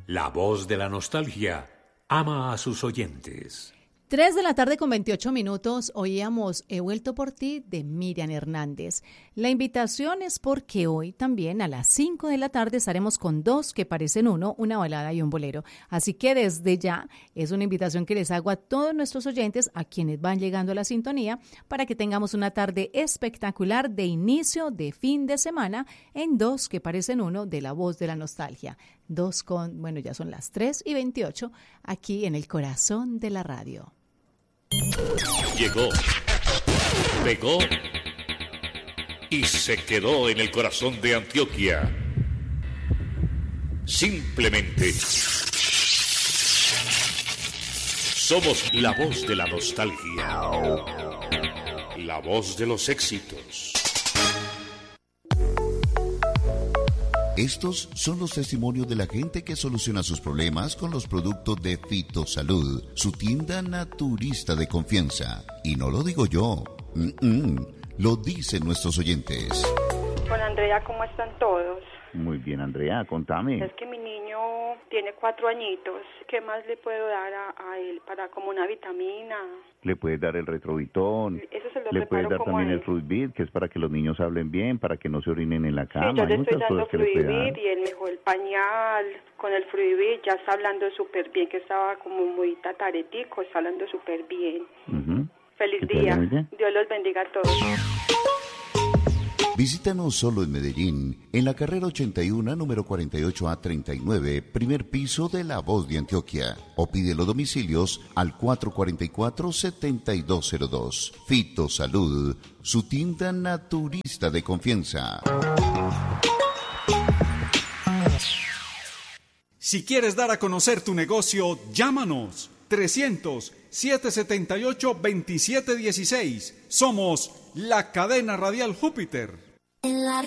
La voz de la nostalgia ama a sus oyentes. 3:28 p.m. Oíamos He vuelto por ti de Miriam Hernández. La invitación es porque hoy también a las 5 de la tarde estaremos con Dos que parecen uno, una balada y un bolero. Así que desde ya es una invitación que les hago a todos nuestros oyentes, a quienes van llegando a la sintonía, para que tengamos una tarde espectacular de inicio de fin de semana en Dos que parecen uno de La Voz de la Nostalgia. Ya son las 3:28 aquí en el corazón de la radio. Llegó, pegó y se quedó en el corazón de Antioquia. Simplemente somos la voz de la nostalgia, la voz de los éxitos. Estos son los testimonios de la gente que soluciona sus problemas con los productos de Fitosalud, su tienda naturista de confianza. Y no lo digo yo, lo dicen nuestros oyentes. Con Andrea, ¿cómo están todos? Muy bien, Andrea, contame. Es que mi niño tiene 4 añitos. ¿Qué más le puedo dar a él para como una vitamina? Le puedes dar el Retrovitón. Eso se lo le puedes dar también el Fruitbit, que es para que los niños hablen bien, para que no se orinen en la cama. Sí, yo le Hay estoy muchas dando cosas que le puedes dar. Fruitbit y él me dejó el pañal con el Fruitbit. Ya está hablando súper bien, que estaba como muy tataretico, está hablando súper bien. Feliz día. Dios los bendiga a todos. Visítanos solo en Medellín, en la carrera 81, número 48A39, primer piso de La Voz de Antioquia. O pide los domicilios al 444-7202. Fitosalud, su tienda naturista de confianza. Si quieres dar a conocer tu negocio, llámanos. 300-778-2716. Somos la cadena radial Júpiter. En la